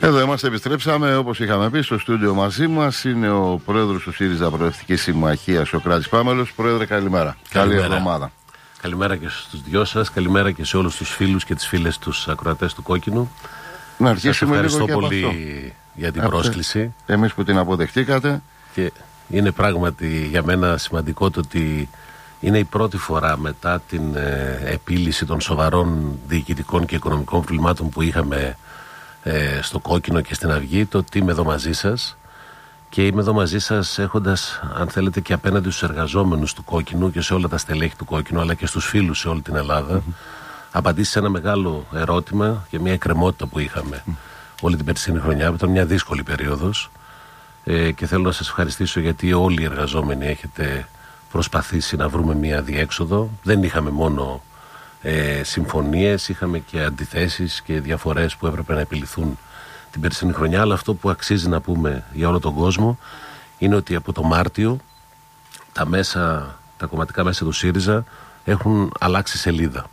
Εδώ είμαστε, επιστρέψαμε. Όπως είχαμε πει, στο στούντιο μαζί μας είναι ο πρόεδρος του ΣΥΡΙΖΑ Προοδευτικής Συμμαχίας, ο Κράτης Πάμελος. Πρόεδρε, καλημέρα. Καλή εβδομάδα. Καλημέρα και στους δυο σας. Καλημέρα και σε όλους τους φίλους και τις φίλες τους ακροατές του Κόκκινου. Να αρχίσουμε λίγο. Ευχαριστώ πολύ για την πρόσκληση. Εμείς που την αποδεχτήκατε. Και είναι πράγματι για μένα σημαντικό το ότι είναι η πρώτη φορά μετά την επίλυση των σοβαρών διοικητικών και οικονομικών προβλημάτων που είχαμε στο Κόκκινο και στην Αυγή, το ότι είμαι εδώ μαζί σας. Και είμαι εδώ μαζί σας έχοντας, αν θέλετε, και απέναντι στους εργαζόμενους του Κόκκινου και σε όλα τα στελέχη του Κόκκινου, αλλά και στους φίλους σε όλη την Ελλάδα, απαντήσει σε ένα μεγάλο ερώτημα και μια εκκρεμότητα που είχαμε όλη την περσινή χρονιά, που ήταν μια δύσκολη περίοδος. Και θέλω να σας ευχαριστήσω γιατί όλοι οι εργαζόμενοι έχετε προσπαθήσει να βρούμε μια διέξοδο. Δεν είχαμε μόνο συμφωνίες, είχαμε και αντιθέσεις και διαφορές που έπρεπε να επιληθούν την περσινή χρονιά, αλλά αυτό που αξίζει να πούμε για όλο τον κόσμο είναι ότι από το Μάρτιο τα κομματικά μέσα του ΣΥΡΙΖΑ έχουν αλλάξει σελίδα.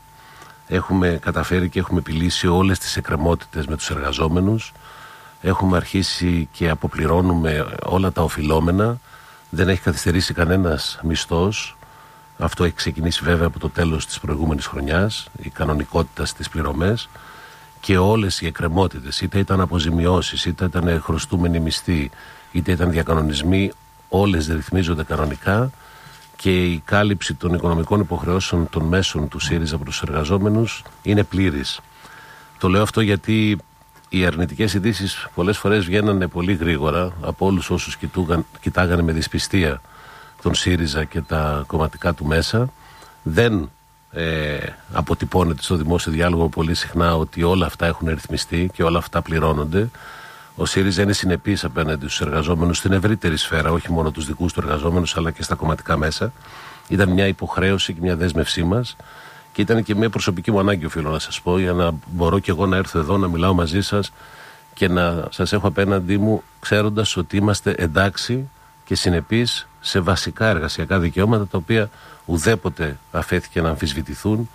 Έχουμε καταφέρει και έχουμε επιλύσει όλες τις εκκρεμότητες με τους εργαζόμενους. Έχουμε αρχίσει και αποπληρώνουμε όλα τα οφειλόμενα. Δεν έχει καθυστερήσει κανένας μισθός. Αυτό έχει ξεκινήσει βέβαια από το τέλος της προηγούμενης χρονιάς, η κανονικότητα στις πληρωμές. Και όλες οι εκκρεμότητες, είτε ήταν αποζημιώσεις, είτε ήταν χρωστούμενοι μισθοί, είτε ήταν διακανονισμοί, όλες ρυθμίζονται κανονικά και η κάλυψη των οικονομικών υποχρεώσεων των μέσων του ΣΥΡΙΖΑ προς τους εργαζόμενους είναι πλήρης. Το λέω αυτό γιατί οι αρνητικές ειδήσεις πολλές φορές βγαίνανε πολύ γρήγορα από όλους όσους κοιτάγανε με δυσπιστία τον ΣΥΡΙΖΑ και τα κομματικά του μέσα. Δεν αποτυπώνεται στο δημόσιο διάλογο πολύ συχνά ότι όλα αυτά έχουν ρυθμιστεί και όλα αυτά πληρώνονται. Ο ΣΥΡΙΖΑ είναι συνεπής απέναντι στους εργαζόμενους στην ευρύτερη σφαίρα, όχι μόνο τους δικούς του εργαζόμενους, αλλά και στα κομματικά μέσα. Ήταν μια υποχρέωση και μια δέσμευσή μας και ήταν και μια προσωπική μου ανάγκη, οφείλω να σας πω, για να μπορώ και εγώ να έρθω εδώ να μιλάω μαζί σας και να σας έχω απέναντί μου, ξέροντας ότι είμαστε εντάξει και συνεπείς σε βασικά εργασιακά δικαιώματα, τα οποία ουδέποτε αφέθηκε να αμφισβητηθούν.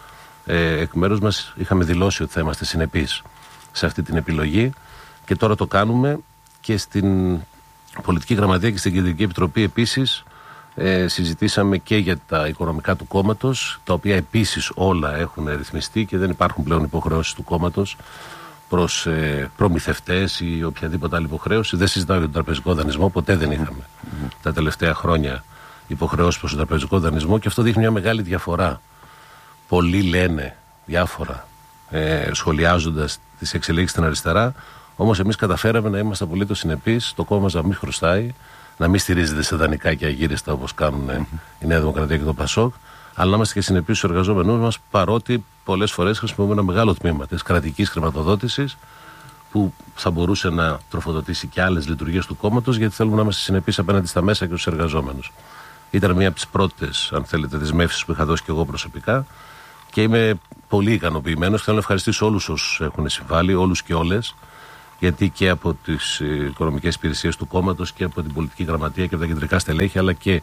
Εκ μέρους μας είχαμε δηλώσει ότι θα είμαστε συνεπείς σε αυτή την επιλογή και τώρα το κάνουμε. Και στην Πολιτική Γραμματεία και στην Κεντρική Επιτροπή επίσης συζητήσαμε και για τα οικονομικά του κόμματος, τα οποία επίσης όλα έχουν ρυθμιστεί και δεν υπάρχουν πλέον υποχρεώσεις του κόμματος προς προμηθευτές ή οποιαδήποτε άλλη υποχρέωση. Δεν συζητάω για τον τραπεζικό δανεισμό, ποτέ δεν είχαμε τα τελευταία χρόνια υποχρεώσεις προς τον τραπεζικό δανεισμό και αυτό δείχνει μια μεγάλη διαφορά. Πολλοί λένε διάφορα σχολιάζοντας τις εξελίξεις στην αριστερά, όμως εμείς καταφέραμε να είμαστε απολύτως συνεπείς, το κόμμα μας να μην χρωστάει, να μην στηρίζεται σε δανεικά και αγύριστα όπως κάνουν η Νέα Δημοκρατία και το ΠΑΣΟΚ, αλλά να είμαστε και συνεπείς στους εργαζόμενους μας, παρότι πολλές φορές χρησιμοποιούμε ένα μεγάλο τμήμα της κρατικής χρηματοδότησης που θα μπορούσε να τροφοδοτήσει και άλλες λειτουργίες του κόμματος, γιατί θέλουμε να είμαστε συνεπείς απέναντι στα μέσα και στους εργαζόμενους. Ήταν μία από τις πρώτες, αν θέλετε, δεσμεύσεις που είχα δώσει και εγώ προσωπικά και είμαι πολύ ικανοποιημένος. Θέλω να ευχαριστήσω όλους όσους έχουν συμβάλει, όλους και όλες, γιατί και από τις οικονομικές υπηρεσίες του κόμματος και από την Πολιτική Γραμματεία και από τα κεντρικά στελέχη, αλλά και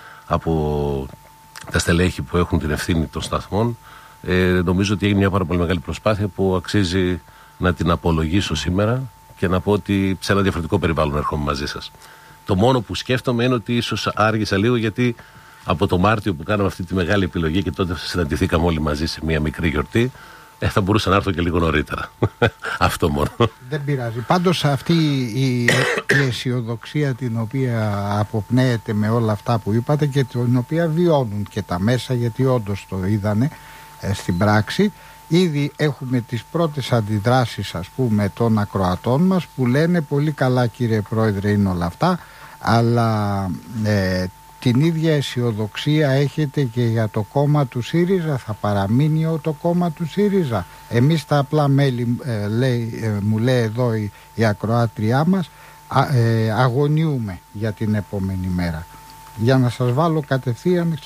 από τα στελέχη που έχουν την ευθύνη των σταθμών, νομίζω ότι έγινε μια πάρα πολύ μεγάλη προσπάθεια που αξίζει να την απολογίσω σήμερα και να πω ότι σε ένα διαφορετικό περιβάλλον έρχομαι μαζί σας. Το μόνο που σκέφτομαι είναι ότι ίσως άργησα λίγο, γιατί από το Μάρτιο που κάναμε αυτή τη μεγάλη επιλογή και τότε συναντηθήκαμε όλοι μαζί σε μια μικρή γιορτή, θα μπορούσα να έρθω και λίγο νωρίτερα. Αυτό μόνο. Δεν πειράζει. Πάντως αυτή η αισιοδοξία την οποία αποπνέεται με όλα αυτά που είπατε και την οποία βιώνουν και τα μέσα, γιατί όντως το είδανε στην πράξη, ήδη έχουμε τις πρώτες αντιδράσεις, ας πούμε, των ακροατών μας που λένε πολύ καλά κύριε Πρόεδρε είναι όλα αυτά, αλλά την ίδια αισιοδοξία έχετε και για το κόμμα του ΣΥΡΙΖΑ? Θα παραμείνει το κόμμα του ΣΥΡΙΖΑ? Εμείς τα απλά μέλη, μου λέει εδώ η ακροάτριά μας, αγωνιούμε για την επόμενη μέρα. Για να σας βάλω κατευθείαν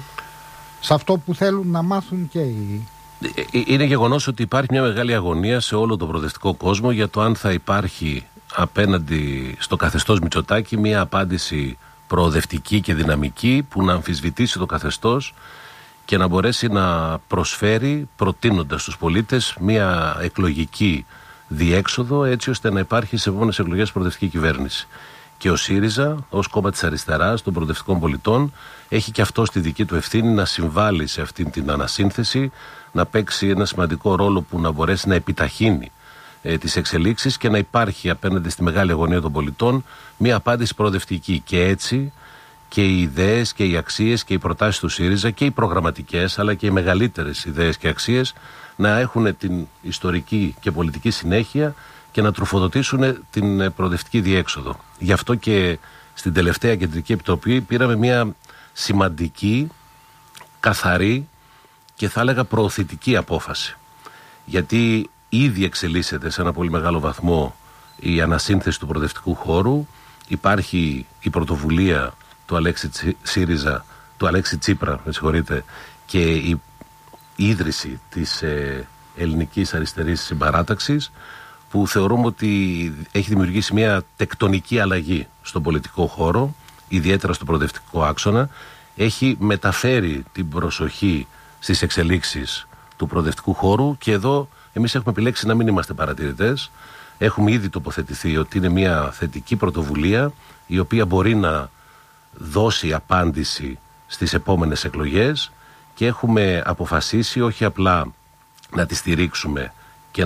σε αυτό που θέλουν να μάθουν και οι... Είναι γεγονός ότι υπάρχει μια μεγάλη αγωνία σε όλο τον προοδευτικό κόσμο για το αν θα υπάρχει απέναντι στο καθεστώς Μητσοτάκη μια απάντηση προοδευτική και δυναμική που να αμφισβητήσει το καθεστώς και να μπορέσει να προσφέρει, προτείνοντας στους πολίτες, μια εκλογική διέξοδο, έτσι ώστε να υπάρχει σε επόμενες εκλογές προοδευτική κυβέρνηση. Και ο ΣΥΡΙΖΑ, ως κόμμα της αριστεράς, των προοδευτικών πολιτών, έχει και αυτό στη δική του ευθύνη να συμβάλλει σε αυτήν την ανασύνθεση, να παίξει ένα σημαντικό ρόλο που να μπορέσει να επιταχύνει τις εξελίξεις και να υπάρχει απέναντι στη μεγάλη αγωνία των πολιτών μια απάντηση προοδευτική. Και έτσι και οι ιδέες και οι αξίες και οι προτάσεις του ΣΥΡΙΖΑ και οι προγραμματικές αλλά και οι μεγαλύτερες ιδέες και αξίες να έχουν την ιστορική και πολιτική συνέχεια και να τροφοδοτήσουν την προοδευτική διέξοδο. Γι' αυτό και στην τελευταία Κεντρική Επιτροπή πήραμε μια σημαντική, καθαρή και θα έλεγα προωθητική απόφαση. Γιατί ήδη εξελίσσεται σε ένα πολύ μεγάλο βαθμό η ανασύνθεση του προοδευτικού χώρου. Υπάρχει η πρωτοβουλία του Αλέξη Τσίπρα, και η ίδρυση της ελληνικής αριστερής συμπαράταξης, που θεωρούμε ότι έχει δημιουργήσει μια τεκτονική αλλαγή στον πολιτικό χώρο, ιδιαίτερα στο προοδευτικό άξονα. Έχει μεταφέρει την προσοχή στις εξελίξεις του προοδευτικού χώρου και εδώ εμείς έχουμε επιλέξει να μην είμαστε παρατηρητές. Έχουμε ήδη τοποθετηθεί ότι είναι μια θετική πρωτοβουλία η οποία μπορεί να δώσει απάντηση στις επόμενες εκλογές και έχουμε αποφασίσει όχι απλά να τη στηρίξουμε και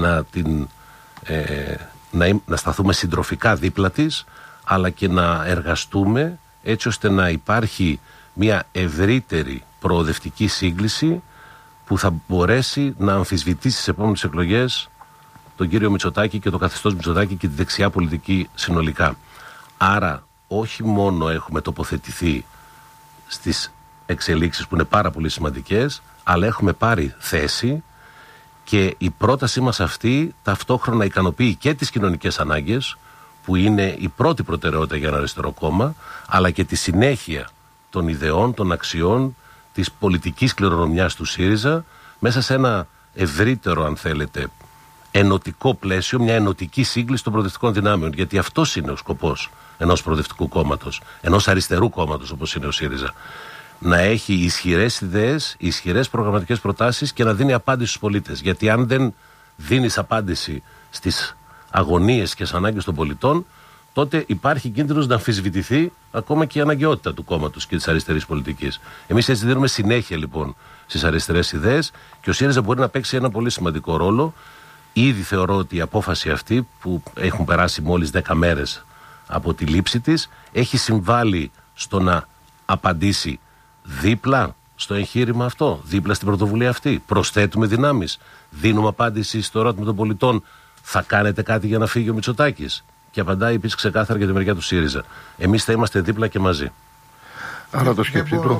να σταθούμε συντροφικά δίπλα της, αλλά και να εργαστούμε έτσι ώστε να υπάρχει μια ευρύτερη προοδευτική σύγκληση που θα μπορέσει να αμφισβητήσει στις επόμενες εκλογές τον κύριο Μητσοτάκη και το καθεστώς Μητσοτάκη και τη δεξιά πολιτική συνολικά. Άρα όχι μόνο έχουμε τοποθετηθεί στις εξελίξεις που είναι πάρα πολύ σημαντικές, αλλά έχουμε πάρει θέση και η πρότασή μας αυτή ταυτόχρονα ικανοποιεί και τις κοινωνικές ανάγκες, που είναι η πρώτη προτεραιότητα για ένα αριστερό κόμμα, αλλά και τη συνέχεια των ιδεών, των αξιών, της πολιτικής κληρονομιάς του ΣΥΡΙΖΑ μέσα σε ένα ευρύτερο, αν θέλετε, ενωτικό πλαίσιο, μια ενωτική σύγκληση των προοδευτικών δυνάμεων. Γιατί αυτός είναι ο σκοπός ενός προοδευτικού κόμματος, ενός αριστερού κόμματος όπως είναι ο ΣΥΡΙΖΑ. Να έχει ισχυρές ιδέες, ισχυρές προγραμματικές προτάσεις και να δίνει απάντηση στους πολίτες. Γιατί αν δεν δίνεις απάντηση στις αγωνίες και στις ανάγκες των πολιτών, τότε υπάρχει κίνδυνος να αμφισβητηθεί ακόμα και η αναγκαιότητα του κόμματος και της αριστερής πολιτικής. Εμείς έτσι δίνουμε συνέχεια λοιπόν στις αριστερές ιδέες και ο ΣΥΡΙΖΑ μπορεί να παίξει ένα πολύ σημαντικό ρόλο. Ήδη θεωρώ ότι η απόφαση αυτή, που έχουν περάσει μόλις 10 μέρες από τη λήψη της, έχει συμβάλει στο να απαντήσει δίπλα στο εγχείρημα αυτό, δίπλα στην πρωτοβουλία αυτή. Προσθέτουμε δυνάμεις, δίνουμε απάντηση στο ερώτημα των πολιτών, θα κάνετε κάτι για να φύγει ο Μητσοτάκης? Και απαντάει επίσης ξεκάθαρα για τη μεριά του ΣΥΡΙΖΑ. Εμείς θα είμαστε δίπλα και μαζί. Άρα το σκέψη του.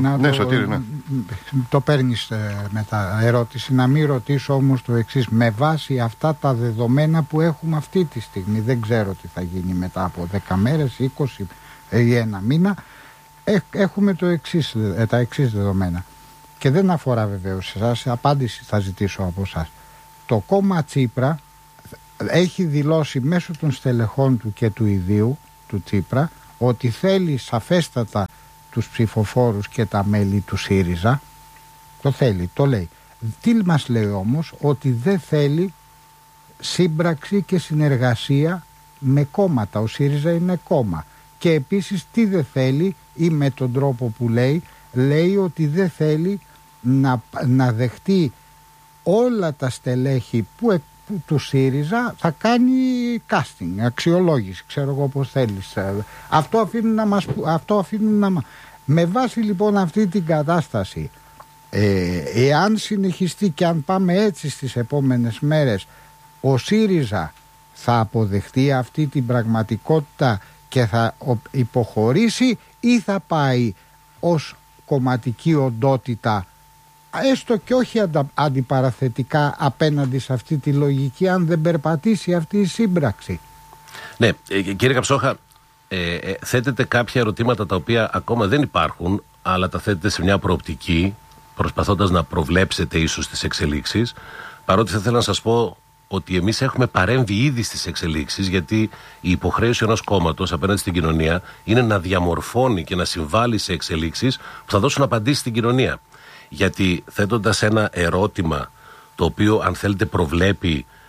Το παίρνεις μετά ερώτηση. Να μην ρωτήσω όμως το εξής. Με βάση αυτά τα δεδομένα που έχουμε αυτή τη στιγμή, δεν ξέρω τι θα γίνει μετά από 10 μέρες, 20 ή ένα μήνα, έχουμε τα εξής δεδομένα. Και δεν αφορά βεβαίως εσάς, απάντηση θα ζητήσω από εσάς. Το κόμμα Τσίπρα έχει δηλώσει μέσω των στελεχών του και του ιδίου του Τσίπρα ότι θέλει σαφέστατα τους ψηφοφόρους και τα μέλη του ΣΥΡΙΖΑ. Το θέλει, το λέει. Τι μας λέει όμως? Ότι δεν θέλει σύμπραξη και συνεργασία με κόμματα. Ο ΣΥΡΙΖΑ είναι κόμμα. Και επίσης τι δεν θέλει, ή με τον τρόπο που λέει ότι δεν θέλει να δεχτεί όλα τα στελέχη του ΣΥΡΙΖΑ, θα κάνει casting, αξιολόγηση, ξέρω εγώ πώς θέλεις. Αυτό αφήνουν να με βάση λοιπόν αυτή την κατάσταση, εάν συνεχιστεί και αν πάμε έτσι στις επόμενες μέρες, ο ΣΥΡΙΖΑ θα αποδεχτεί αυτή την πραγματικότητα και θα υποχωρήσει, ή θα πάει ως κομματική οντότητα, έστω και όχι αντιπαραθετικά, απέναντι σε αυτή τη λογική, αν δεν περπατήσει αυτή η σύμπραξη? Ναι, κύριε Καψόχα, θέτετε κάποια ερωτήματα τα οποία ακόμα δεν υπάρχουν, αλλά τα θέτετε σε μια προοπτική, προσπαθώντας να προβλέψετε ίσως τις εξελίξεις, παρότι θα ήθελα να σας πω ότι εμείς έχουμε παρέμβει ήδη στις εξελίξεις, γιατί η υποχρέωση ενός κόμματος απέναντι στην κοινωνία είναι να διαμορφώνει και να συμβάλλει σε εξελίξεις που θα δώσουν απαντήσεις στην κοινωνία. Γιατί θέτοντας ένα ερώτημα το οποίο, αν θέλετε, προβλέπει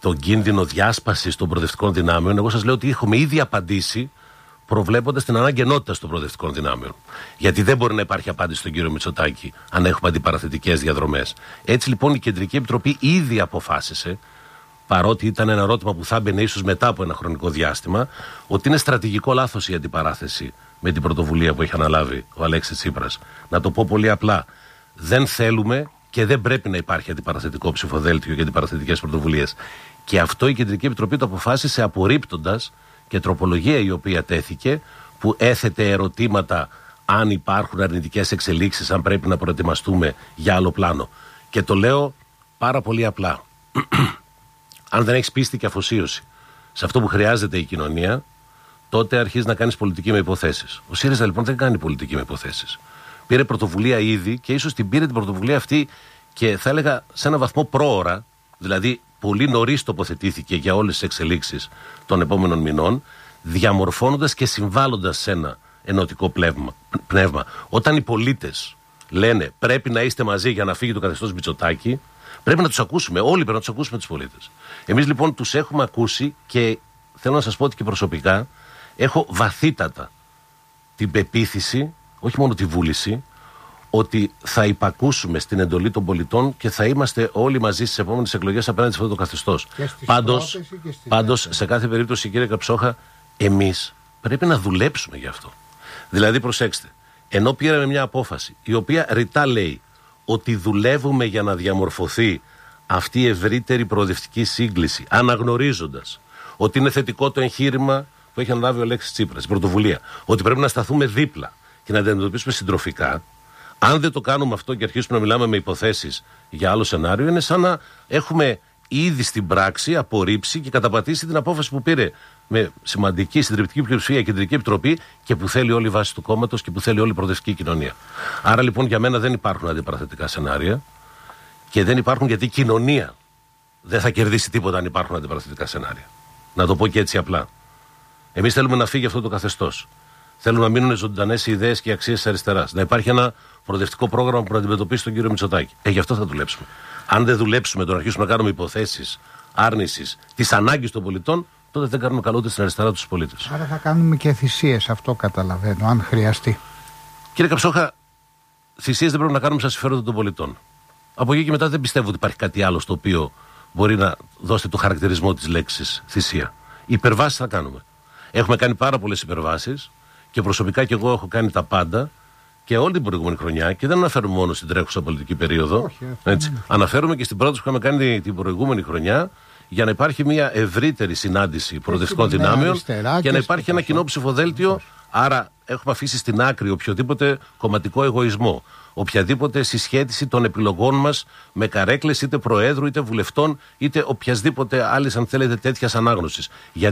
τον κίνδυνο διάσπασης των προοδευτικών δυνάμεων, εγώ σας λέω ότι έχουμε ήδη απαντήσει προβλέποντας την ανάγκη ενότητας των προοδευτικών δυνάμεων. Γιατί δεν μπορεί να υπάρχει απάντηση στον κύριο Μητσοτάκη αν έχουμε αντιπαραθετικές διαδρομές. Έτσι λοιπόν η Κεντρική Επιτροπή ήδη αποφάσισε, παρότι ήταν ένα ερώτημα που θα έμπαινε ίσως μετά από ένα χρονικό διάστημα, ότι είναι στρατηγικό λάθος η αντιπαράθεση με την πρωτοβουλία που έχει αναλάβει ο Αλέξης Τσίπρας. Να το πω πολύ απλά. Δεν θέλουμε και δεν πρέπει να υπάρχει αντιπαραθετικό ψηφοδέλτιο και αντιπαραθετικές πρωτοβουλίες. Και αυτό η Κεντρική Επιτροπή το αποφάσισε απορρίπτοντας και τροπολογία η οποία τέθηκε, που έθετε ερωτήματα αν υπάρχουν αρνητικές εξελίξεις, αν πρέπει να προετοιμαστούμε για άλλο πλάνο. Και το λέω πάρα πολύ απλά. Αν δεν έχεις πίστη και αφοσίωση σε αυτό που χρειάζεται η κοινωνία, τότε αρχίζεις να κάνεις πολιτική με υποθέσεις. Ο ΣΥΡΙΖΑ λοιπόν δεν κάνει πολιτική με υποθέσεις. Πήρε πρωτοβουλία ήδη και ίσως την πήρε την πρωτοβουλία αυτή και θα έλεγα σε ένα βαθμό πρόωρα, δηλαδή πολύ νωρίς τοποθετήθηκε για όλες τις εξελίξεις των επόμενων μηνών, διαμορφώνοντας και συμβάλλοντας σε ένα ενωτικό πνεύμα. Όταν οι πολίτες λένε πρέπει να είστε μαζί για να φύγει το καθεστώς Μητσοτάκη, πρέπει να τους ακούσουμε. Όλοι πρέπει να τους ακούσουμε τους πολίτες. Εμείς λοιπόν τους έχουμε ακούσει και θέλω να σας πω ότι και προσωπικά έχω βαθύτατα την πεποίθηση, όχι μόνο τη βούληση, ότι θα υπακούσουμε στην εντολή των πολιτών και θα είμαστε όλοι μαζί στις επόμενες εκλογές απέναντι σε αυτό το καθεστώς. Πάντως, σε κάθε περίπτωση, κύριε Καψόχα, εμείς πρέπει να δουλέψουμε γι' αυτό. Δηλαδή, προσέξτε, ενώ πήραμε μια απόφαση η οποία ρητά λέει ότι δουλεύουμε για να διαμορφωθεί αυτή η ευρύτερη προοδευτική σύγκληση, αναγνωρίζοντας ότι είναι θετικό το εγχείρημα που έχει αναλάβει ο Αλέξης Τσίπρας, η πρωτοβουλία, ότι πρέπει να σταθούμε δίπλα και να αντιμετωπίσουμε συντροφικά. Αν δεν το κάνουμε αυτό και αρχίσουμε να μιλάμε με υποθέσεις για άλλο σενάριο, είναι σαν να έχουμε ήδη στην πράξη απορρίψει και καταπατήσει την απόφαση που πήρε με σημαντική συντριπτική πλειοψηφία η Κεντρική Επιτροπή και που θέλει όλη η βάση του κόμματος και που θέλει όλη η προοδευτική κοινωνία. Άρα λοιπόν για μένα δεν υπάρχουν αντιπαραθετικά σενάρια και δεν υπάρχουν γιατί η κοινωνία δεν θα κερδίσει τίποτα αν υπάρχουν αντιπαραθετικά σενάρια. Να το πω και έτσι απλά. Εμείς θέλουμε να φύγει αυτό το καθεστώς. Θέλουν να μείνουν ζωντανές οι ιδέες και οι αξίες της αριστεράς. Να υπάρχει ένα προοδευτικό πρόγραμμα που να αντιμετωπίσει τον κύριο Μητσοτάκη. Γι' αυτό θα δουλέψουμε. Αν δεν δουλέψουμε, το να αρχίσουμε να κάνουμε υποθέσεις άρνησης της ανάγκης των πολιτών, τότε δεν κάνουμε καλό ούτε στην αριστερά τους πολίτες. Άρα θα κάνουμε και θυσίες, αυτό καταλαβαίνω, αν χρειαστεί. Κύριε Καψόχα, θυσίες δεν πρέπει να κάνουμε στα συμφέροντα των πολιτών. Από εκεί και μετά δεν πιστεύω ότι υπάρχει κάτι άλλο στο οποίο μπορεί να δώσει το χαρακτηρισμό της λέξης θυσία. Υπερβάσεις θα κάνουμε. Έχουμε κάνει πάρα πολλές υπερβάσεις και προσωπικά και εγώ έχω κάνει τα πάντα και όλη την προηγούμενη χρονιά και δεν αναφέρουμε μόνο στην τρέχουσα πολιτική περίοδο. Όχι, έτσι. Αναφέρουμε και στην πρόταση που είχαμε κάνει την προηγούμενη χρονιά για να υπάρχει μια ευρύτερη συνάντηση προοδευτικών δυνάμεων και να υπάρχει ένα κοινό ψηφοδέλτιο. Άρα έχουμε αφήσει στην άκρη οποιοδήποτε κομματικό εγωισμό, οποιαδήποτε συσχέτιση των επιλογών μας με καρέκλες είτε προέδρου είτε βουλευτών είτε οποιασδήποτε άλλης αν θέλετε τέτοιας ανάγνωσης.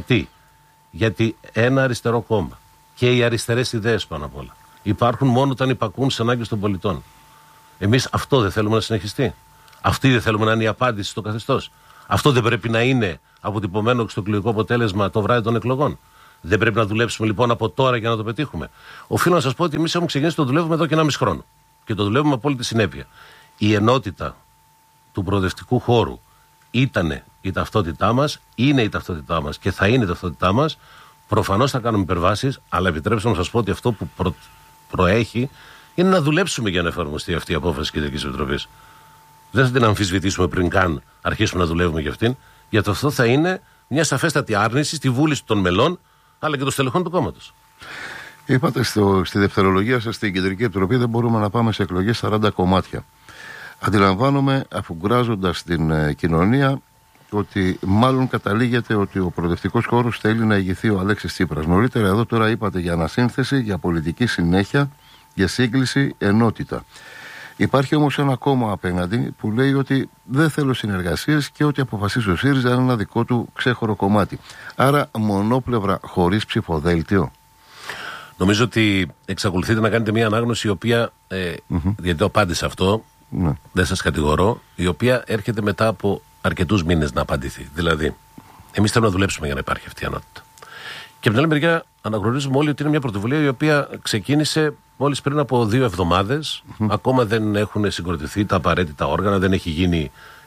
Γιατί ένα αριστερό κόμμα και οι αριστερές ιδέες πάνω απ' όλα υπάρχουν μόνο όταν υπακούν στις ανάγκες των πολιτών. Εμείς αυτό δεν θέλουμε να συνεχιστεί. Αυτή δεν θέλουμε να είναι η απάντηση στο καθεστώς. Αυτό δεν πρέπει να είναι αποτυπωμένο στο εκλογικό αποτέλεσμα το βράδυ των εκλογών. Δεν πρέπει να δουλέψουμε λοιπόν από τώρα για να το πετύχουμε. Οφείλω να σας πω ότι εμείς έχουμε ξεκινήσει το δουλεύουμε εδώ και 1,5 χρόνο. Και το δουλεύουμε με απόλυτη συνέπεια. Η ενότητα του προοδευτικού χώρου ήταν η ταυτότητά μας, είναι η ταυτότητά μας και θα είναι η ταυτότητά μας. Προφανώς θα κάνουμε υπερβάσεις, αλλά επιτρέψτε να σας πω ότι αυτό που προέχει είναι να δουλέψουμε για να εφαρμοστεί αυτή η απόφαση της Κεντρικής Επιτροπής. Δεν θα την αμφισβητήσουμε πριν καν αρχίσουμε να δουλεύουμε για αυτήν, γιατί αυτό θα είναι μια σαφέστατη άρνηση στη βούληση των μελών αλλά και των στελεχών του κόμματος. Είπατε στη δευτερολογία σας στην Κεντρική Επιτροπή δεν μπορούμε να πάμε σε εκλογές 40 κομμάτια. Αντιλαμβάνομαι, αφουγκράζοντας την κοινωνία, ότι μάλλον καταλήγεται ότι ο προοδευτικός χώρος θέλει να ηγηθεί ο Αλέξης Τσίπρας. Νωρίτερα εδώ τώρα είπατε για ανασύνθεση, για πολιτική συνέχεια, για σύγκληση, ενότητα. Υπάρχει όμως ένα κόμμα απέναντι που λέει ότι δεν θέλω συνεργασίες και ότι αποφασίζει ο ΣΥΡΙΖΑ είναι ένα δικό του ξέχωρο κομμάτι. Άρα μονόπλευρα χωρίς ψηφοδέλτιο. Νομίζω ότι εξακολουθείτε να κάνετε μια ανάγνωση η οποία, γιατί το απάντησα αυτό, δεν σας κατηγορώ, η οποία έρχεται μετά από αρκετούς μήνες να απαντηθεί. Δηλαδή, εμείς θέλουμε να δουλέψουμε για να υπάρχει αυτή η ενότητα. Και από την άλλη μεριά, αναγνωρίζουμε όλοι ότι είναι μια πρωτοβουλία η οποία ξεκίνησε μόλις πριν από 2 εβδομάδες. Ακόμα δεν έχουν συγκροτηθεί τα απαραίτητα όργανα, δεν έχει γίνει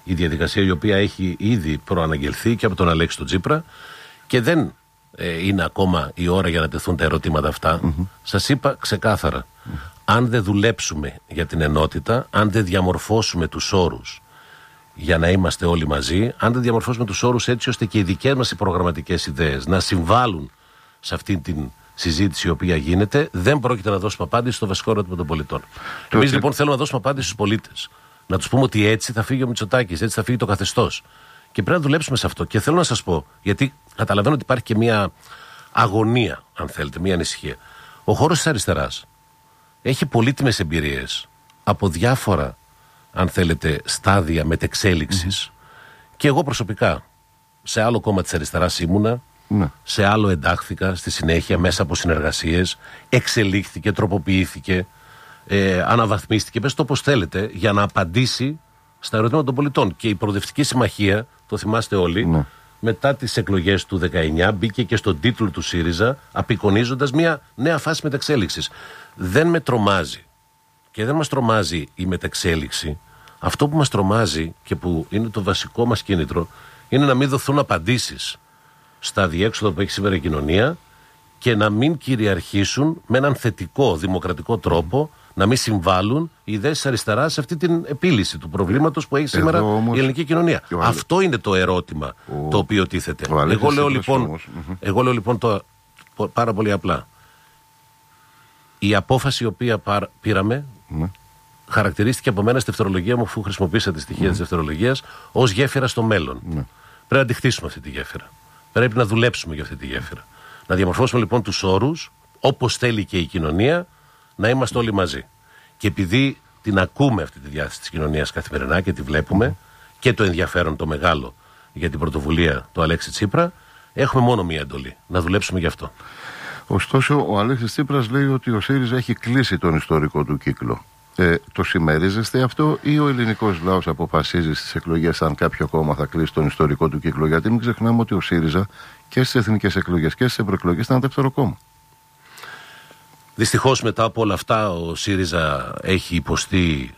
η διαδικασία η οποία έχει ήδη προαναγγελθεί και από τον Αλέξη τον Τσίπρα και δεν είναι ακόμα η ώρα για να τεθούν τα ερωτήματα αυτά. Σας είπα ξεκάθαρα, αν δεν δουλέψουμε για την ενότητα, αν δεν διαμορφώσουμε τους όρους για να είμαστε όλοι μαζί, αν δεν διαμορφώσουμε τους όρους έτσι ώστε και οι δικές μας οι προγραμματικές ιδέες να συμβάλλουν σε αυτή την συζήτηση η οποία γίνεται, δεν πρόκειται να δώσουμε απάντηση στο βασικό ερώτημα των πολιτών. Εμείς λοιπόν θέλουμε να δώσουμε απάντηση στους πολίτες. Να τους πούμε ότι έτσι θα φύγει ο Μητσοτάκης, έτσι θα φύγει το καθεστώς. Και πρέπει να δουλέψουμε σε αυτό. Και θέλω να σας πω, γιατί καταλαβαίνω ότι υπάρχει και μια αγωνία, αν θέλετε, μια ανησυχία. Ο χώρος της αριστεράς έχει πολύτιμες εμπειρίες από διάφορα, αν θέλετε, στάδια μετεξέλιξης. Και εγώ προσωπικά σε άλλο κόμμα της αριστεράς ήμουνα, σε άλλο εντάχθηκα στη συνέχεια μέσα από συνεργασίες, εξελίχθηκε, τροποποιήθηκε, αναβαθμίστηκε, πες το όπως θέλετε, για να απαντήσει στα ερωτήματα των πολιτών. Και η Προοδευτική Συμμαχία, το θυμάστε όλοι, μετά τις εκλογές του 19 μπήκε και στον τίτλο του ΣΥΡΙΖΑ, απεικονίζοντας μια νέα φάση μεταξέλιξης. Δεν με τρομάζει και δεν μας τρομάζει η μεταξέλιξη. Αυτό που μας τρομάζει και που είναι το βασικό μας κίνητρο είναι να μην δοθούν απαντήσεις στα διέξοδα που έχει σήμερα η κοινωνία και να μην κυριαρχήσουν με έναν θετικό δημοκρατικό τρόπο, να μην συμβάλλουν οι ιδέες της αριστεράς σε αυτή την επίλυση του προβλήματος που έχει σήμερα η ελληνική κοινωνία. Αυτό είναι το ερώτημα το οποίο τίθεται. Εγώ λέω λοιπόν πάρα πολύ απλά. Η απόφαση η οποία πήραμε χαρακτηρίστηκε από μένα στη δευτερολογία μου, αφού χρησιμοποίησα τη στοιχεία της δευτερολογίας, ως γέφυρα στο μέλλον. Πρέπει να τη χτίσουμε αυτή τη γέφυρα. Πρέπει να δουλέψουμε για αυτή τη γέφυρα. Να διαμορφώσουμε λοιπόν τους όρους, όπως θέλει και η κοινωνία, να είμαστε όλοι μαζί. Και επειδή την ακούμε αυτή τη διάθεση της κοινωνίας καθημερινά και τη βλέπουμε και το ενδιαφέρον το μεγάλο για την πρωτοβουλία του Αλέξη Τσίπρα, έχουμε μόνο μία εντολή. Να δουλέψουμε γι' αυτό. Ωστόσο, ο Αλέξης Τσίπρας λέει ότι ο ΣΥΡΙΖΑ έχει κλείσει τον ιστορικό του κύκλο. Το συμμερίζεστε αυτό ή ο ελληνικός λαός αποφασίζει στις εκλογές αν κάποιο κόμμα θα κλείσει τον ιστορικό του κύκλο? Γιατί μην ξεχνάμε ότι ο ΣΥΡΙΖΑ και στις εθνικές εκλογές και στις ευρωεκλογές ήταν δεύτερο κόμμα. Δυστυχώς μετά από όλα αυτά ο ΣΥΡΙΖΑ έχει υποστεί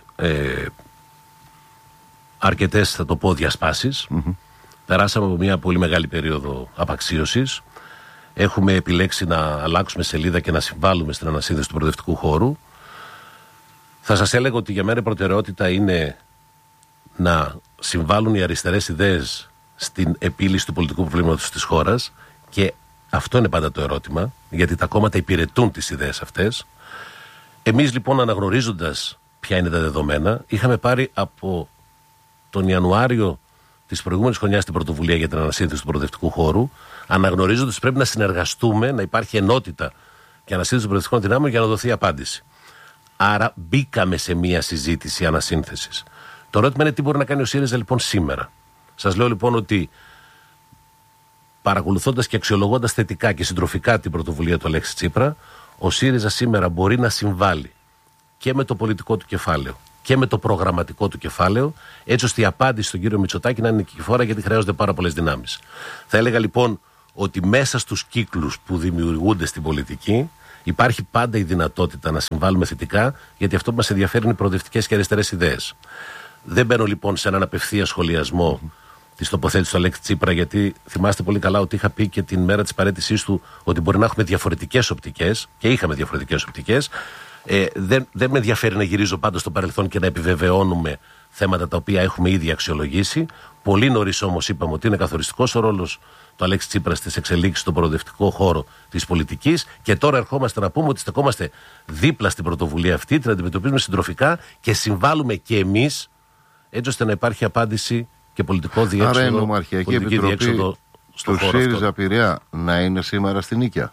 αρκετές, θα το πω, διασπάσεις. Περάσαμε από μια πολύ μεγάλη περίοδο απαξίωσης. Έχουμε επιλέξει να αλλάξουμε σελίδα και να συμβάλλουμε στην ανασύνδεση του προοδευτικού χώρου. Θα σας έλεγα ότι για μένα η προτεραιότητα είναι να συμβάλλουν οι αριστερές ιδέες στην επίλυση του πολιτικού προβλήματος της χώρας και αυτό είναι πάντα το ερώτημα, γιατί τα κόμματα υπηρετούν τις ιδέες αυτές. Εμείς λοιπόν, αναγνωρίζοντας ποια είναι τα δεδομένα, είχαμε πάρει από τον Ιανουάριο της προηγούμενης χρονιάς την πρωτοβουλία για την ανασύνθεση του προοδευτικού χώρου, αναγνωρίζοντας ότι πρέπει να συνεργαστούμε, να υπάρχει ενότητα και ανασύνθεση των προοδευτικών δυνάμεων για να δοθεί απάντηση. Άρα μπήκαμε σε μια συζήτηση ανασύνθεσης. Το ερώτημα είναι τι μπορεί να κάνει ο ΣΥΡΙΖΑ λοιπόν σήμερα. Σας λέω λοιπόν ότι παρακολουθώντας και αξιολογώντας θετικά και συντροφικά την πρωτοβουλία του Αλέξη Τσίπρα, ο ΣΥΡΙΖΑ σήμερα μπορεί να συμβάλλει και με το πολιτικό του κεφάλαιο και με το προγραμματικό του κεφάλαιο, έτσι ώστε η απάντηση στον κύριο Μητσοτάκη να είναι νικηφόρα, γιατί χρειάζονται πάρα πολλές δυνάμεις. Θα έλεγα λοιπόν ότι μέσα στους κύκλους που δημιουργούνται στην πολιτική υπάρχει πάντα η δυνατότητα να συμβάλλουμε θετικά, γιατί αυτό που μας ενδιαφέρει είναι οι προοδευτικές και αριστερές ιδέες. Δεν μπαίνω λοιπόν σε έναν απευθεία σχολιασμό τη τοποθέτηση του Αλέξη Τσίπρα, γιατί θυμάστε πολύ καλά ότι είχα πει και την μέρα της παραίτησής του ότι μπορεί να έχουμε διαφορετικές οπτικές, και είχαμε διαφορετικές οπτικές. Δεν με ενδιαφέρει να γυρίζω πάντα στο παρελθόν και να επιβεβαιώνουμε θέματα τα οποία έχουμε ήδη αξιολογήσει. Πολύ νωρίς όμως είπαμε ότι είναι καθοριστικός ο ρόλος του Αλέξη Τσίπρα στις εξελίξεις στον προοδευτικό χώρο της πολιτικής, και τώρα ερχόμαστε να πούμε ότι στεκόμαστε δίπλα στην πρωτοβουλία αυτή, την αντιμετωπίζουμε συντροφικά και συμβάλλουμε και εμείς, έτσι ώστε να υπάρχει απάντηση και πολιτικό διέξοδο. Άρα η Νομαρχιακή Επιτροπή του ΣΥΡΙΖΑ Πειραιά να είναι σήμερα στην Νίκαια?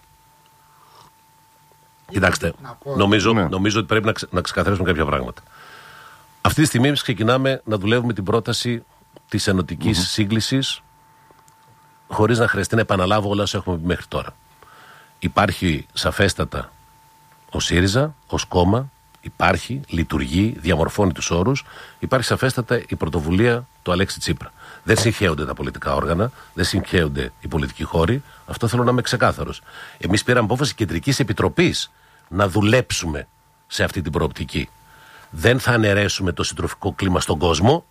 Κοιτάξτε, νομίζω ότι πρέπει να ξεκαθαρίσουμε κάποια πράγματα. Αυτή τη στιγμή εμείς ξεκινάμε να δουλεύουμε την πρόταση της ενωτικής σύγκλησης, χωρίς να χρειαστεί να επαναλάβω όλα όσα έχουμε πει μέχρι τώρα. Υπάρχει σαφέστατα ο ΣΥΡΙΖΑ ως κόμμα, υπάρχει, λειτουργεί, διαμορφώνει τους όρους, υπάρχει σαφέστατα η πρωτοβουλία του Αλέξη Τσίπρα. Δεν συγχέονται τα πολιτικά όργανα, δεν συγχέονται οι πολιτικοί χώροι, αυτό θέλω να είμαι ξεκάθαρος. Εμείς πήραμε απόφαση Κεντρικής Επιτροπής να δουλέψουμε σε αυτή την προοπτική. Δεν θα αναιρέσουμε το συντροφικό κλίμα στον κόσμο,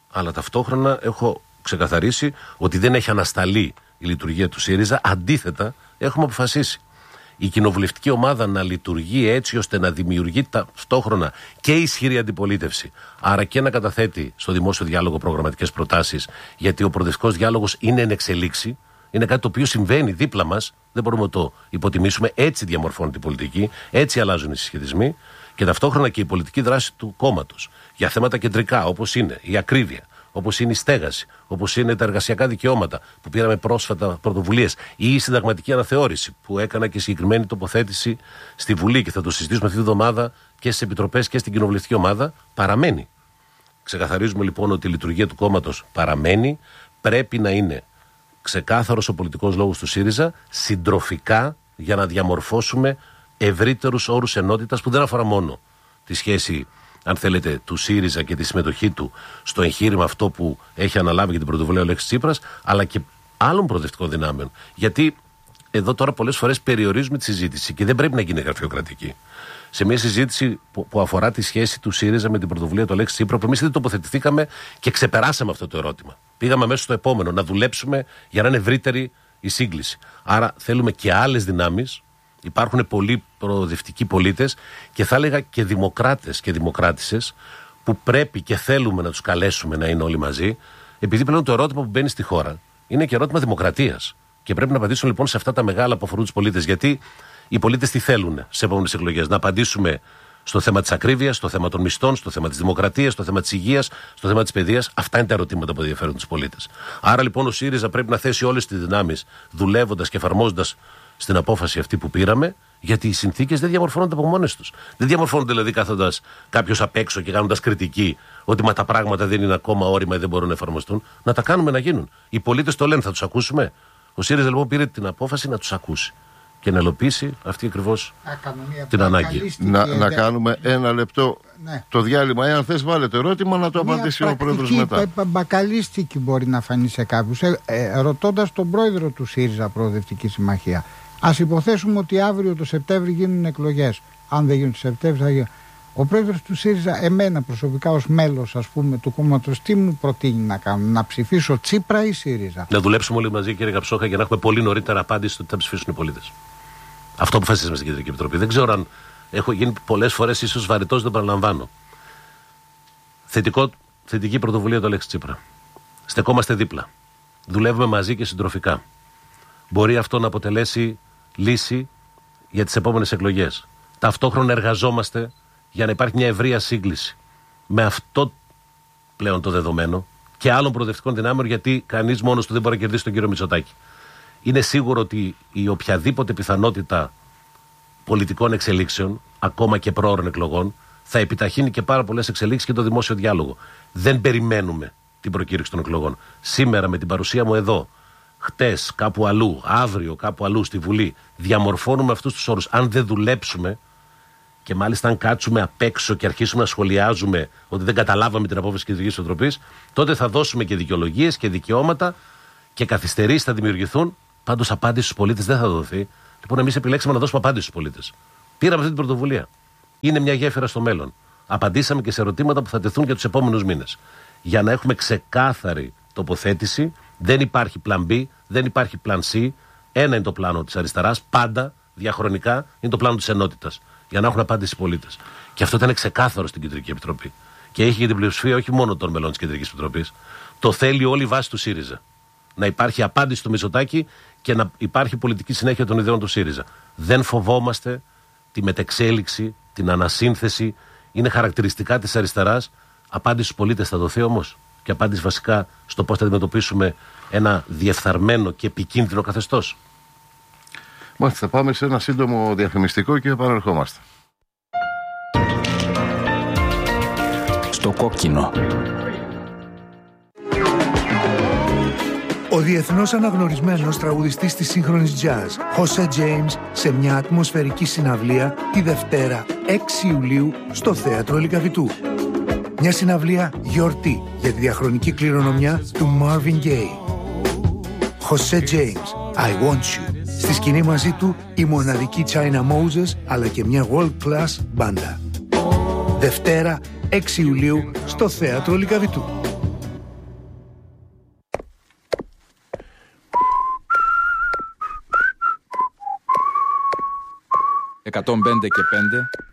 αλλά ταυτόχρονα έχω ξεκαθαρίσει ότι δεν έχει ανασταλεί η λειτουργία του ΣΥΡΙΖΑ. Αντίθετα, έχουμε αποφασίσει η κοινοβουλευτική ομάδα να λειτουργεί έτσι ώστε να δημιουργεί ταυτόχρονα και ισχυρή αντιπολίτευση, άρα και να καταθέτει στο δημόσιο διάλογο προγραμματικές προτάσεις, γιατί ο προοδευτικός διάλογος είναι εν εξελίξη, είναι κάτι το οποίο συμβαίνει δίπλα μας, δεν μπορούμε να το υποτιμήσουμε. Έτσι διαμορφώνεται η πολιτική, έτσι αλλάζουν οι συσχετισμοί, και ταυτόχρονα και η πολιτική δράση του κόμματος για θέματα κεντρικά, όπως είναι η ακρίβεια, όπως είναι η στέγαση, όπως είναι τα εργασιακά δικαιώματα που πήραμε πρόσφατα πρωτοβουλίες, ή η συνταγματική αναθεώρηση που έκανα και συγκεκριμένη τοποθέτηση στη Βουλή και θα το συζητήσουμε αυτή τη βδομάδα και στις επιτροπές και στην κοινοβουλευτική ομάδα, παραμένει. Ξεκαθαρίζουμε λοιπόν ότι η λειτουργία του κόμματος παραμένει. Πρέπει να είναι ξεκάθαρος ο πολιτικός λόγος του ΣΥΡΙΖΑ, συντροφικά, για να διαμορφώσουμε ευρύτερους όρους ενότητας που δεν αφορά μόνο τη σχέση, αν θέλετε, του ΣΥΡΙΖΑ και τη συμμετοχή του στο εγχείρημα αυτό που έχει αναλάβει για την πρωτοβουλία ο Αλέξης Τσίπρας, αλλά και άλλων προοδευτικών δυνάμεων. Γιατί εδώ τώρα πολλές φορές περιορίζουμε τη συζήτηση και δεν πρέπει να γίνει γραφειοκρατική. Σε μια συζήτηση που αφορά τη σχέση του ΣΥΡΙΖΑ με την πρωτοβουλία του Αλέξη Τσίπρα, που εμείς δεν τοποθετηθήκαμε και ξεπεράσαμε αυτό το ερώτημα. Πήγαμε μέσα στο επόμενο, να δουλέψουμε για να είναι ευρύτερη η σύγκληση. Άρα θέλουμε και άλλες δυνάμεις. Υπάρχουν πολλοί προοδευτικοί πολίτες και θα έλεγα και δημοκράτες και δημοκράτισσες που πρέπει και θέλουμε να τους καλέσουμε να είναι όλοι μαζί, επειδή πλέον το ερώτημα που μπαίνει στη χώρα είναι και ερώτημα δημοκρατίας. Και πρέπει να απαντήσουμε λοιπόν σε αυτά τα μεγάλα που αφορούν τους πολίτες. Γιατί οι πολίτες τι θέλουν σε επόμενες εκλογές? Να απαντήσουμε στο θέμα της ακρίβειας, στο θέμα των μισθών, στο θέμα της δημοκρατίας, στο θέμα της υγείας, στο θέμα της παιδείας. Αυτά είναι τα ερωτήματα που ενδιαφέρουν τους πολίτες. Άρα λοιπόν ο ΣΥΡΙΖΑ πρέπει να θέσει όλες τις δυνάμεις, δουλεύοντας και εφαρμόζοντας στην απόφαση αυτή που πήραμε, γιατί οι συνθήκες δεν διαμορφώνονται από μόνες τους. Δεν διαμορφώνονται δηλαδή κάθοντας κάποιος απ' έξω και κάνοντας κριτική ότι τα πράγματα δεν είναι ακόμα όριμα ή δεν μπορούν να εφαρμοστούν. Να τα κάνουμε να γίνουν. Οι πολίτες το λένε, θα τους ακούσουμε. Ο ΣΥΡΙΖΑ λοιπόν πήρε την απόφαση να τους ακούσει και να ελοπίσει αυτή ακριβώς την ανάγκη. Να κάνουμε ένα λεπτό το διάλειμμα. Εάν θες, βάλε το ερώτημα να το απαντήσει ο πρόεδρος μετά. Μπακαλίστικη μπορεί να φανεί σε κάποιους. Ρωτώντας τον πρόεδρο του ΣΥΡΙΖΑ Προοδευτική Συμμαχία, ας υποθέσουμε ότι αύριο το Σεπτέμβρη γίνουν εκλογές. Αν δεν γίνουν το Σεπτέμβρη, θα γίνουν. Ο πρόεδρος του ΣΥΡΙΖΑ, εμένα προσωπικά ως μέλος του κόμματος, τι μου προτείνει να κάνω? Να ψηφίσω Τσίπρα ή ΣΥΡΙΖΑ? Να δουλέψουμε όλοι μαζί, κύριε Καψόχα, για να έχουμε πολύ νωρίτερα απάντηση στο τι θα ψηφίσουν οι πολίτες. Αυτό αποφασίσαμε στην Κεντρική Επιτροπή. Δεν ξέρω αν έχω γίνει πολλές φορές, ίσως βαρετός, δεν παραλαμβάνω. Θετική πρωτοβουλία του Αλέξη Τσίπρα. Στεκόμαστε δίπλα. Δουλεύουμε μαζί και συντροφικά. Μπορεί αυτό να αποτελέσει λύση για τις επόμενες εκλογές. Ταυτόχρονα εργαζόμαστε για να υπάρχει μια ευρεία σύγκληση με αυτό πλέον το δεδομένο και άλλων προοδευτικών δυνάμεων, γιατί κανείς μόνος του δεν μπορεί να κερδίσει τον κύριο Μητσοτάκη. Είναι σίγουρο ότι η οποιαδήποτε πιθανότητα πολιτικών εξελίξεων, ακόμα και προώρων εκλογών, θα επιταχύνει και πάρα πολλές εξελίξεις και το δημόσιο διάλογο. Δεν περιμένουμε την προκήρυξη των εκλογών. Σήμερα με την παρουσία μου εδώ, χτες κάπου αλλού, αύριο κάπου αλλού στη Βουλή, διαμορφώνουμε αυτούς τους όρους. Αν δεν δουλέψουμε, και μάλιστα αν κάτσουμε απ' έξω και αρχίσουμε να σχολιάζουμε ότι δεν καταλάβαμε την απόφαση της Κεντρικής Επιτροπής, τότε θα δώσουμε και δικαιολογίες και δικαιώματα και καθυστερήσεις θα δημιουργηθούν. Πάντως απάντηση στους πολίτες δεν θα δοθεί. Λοιπόν, εμείς επιλέξαμε να δώσουμε απάντηση στους πολίτες. Πήραμε αυτή την πρωτοβουλία. Είναι μια γέφυρα στο μέλλον. Απαντήσαμε και σε ερωτήματα που θα τεθούν για τους επόμενους μήνες. Για να έχουμε ξεκάθαρη τοποθέτηση, δεν υπάρχει πλαν B, δεν υπάρχει πλαν C. Ένα είναι το πλάνο της αριστεράς, πάντα διαχρονικά είναι το πλάνο της ενότητας. Για να έχουν απάντηση οι πολίτες. Και αυτό ήταν ξεκάθαρο στην Κεντρική Επιτροπή. Και έχει και την πλειοψηφία όχι μόνο των μελών της Κεντρικής Επιτροπής. Το θέλει όλη η βάση του ΣΥΡΙΖΑ. Να υπάρχει απάντηση του Μητσοτάκη και να υπάρχει πολιτική συνέχεια των ιδεών του ΣΥΡΙΖΑ. Δεν φοβόμαστε τη μετεξέλιξη, την ανασύνθεση. Είναι χαρακτηριστικά της αριστεράς. Απάντηση στους πολίτες θα δοθεί όμως. Και απάντηση βασικά στο πώς θα αντιμετωπίσουμε ένα διεφθαρμένο και επικίνδυνο καθεστώς. Μάλιστα, θα πάμε σε ένα σύντομο διαφημιστικό και επανερχόμαστε. Στο κόκκινο. Ο διεθνώς αναγνωρισμένος τραγουδιστής της σύγχρονης jazz, Jose James, σε μια ατμοσφαιρική συναυλία τη Δευτέρα 6 Ιουλίου στο Θέατρο Λυκαβητού. Μια συναυλία γιορτή για τη διαχρονική κληρονομιά του Marvin Gaye. Jose James, I Want You. Στη σκηνή μαζί του η μοναδική China Moses, αλλά και μια world class μπάντα. Δευτέρα 6 Ιουλίου στο Θέατρο Λυκαβητού. 105 και 5